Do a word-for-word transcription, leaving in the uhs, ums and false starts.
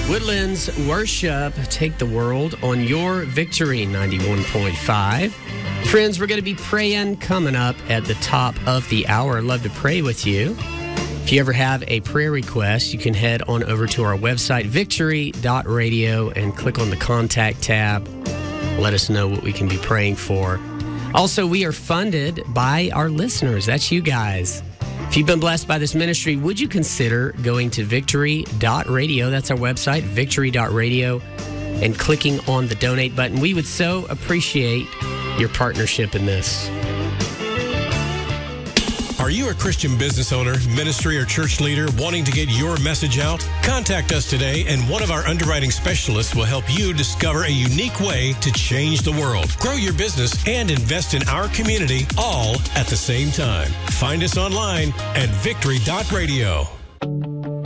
Woodlands Worship, take the world on your Victory ninety-one point five. Friends, we're going to be praying coming up at the top of the hour. I'd love to pray with you. If you ever have a prayer request, you can head on over to our website, victory dot radio, and click on the contact tab. Let us know what we can be praying for. Also, we are funded by our listeners. That's you guys. If you've been blessed by this ministry, would you consider going to victory dot radio? That's our website, victory dot radio, and clicking on the donate button. We would so appreciate your partnership in this. Are you a Christian business owner, ministry, or church leader wanting to get your message out? Contact us today, and one of our underwriting specialists will help you discover a unique way to change the world, grow your business, and invest in our community all at the same time. Find us online at victory dot radio.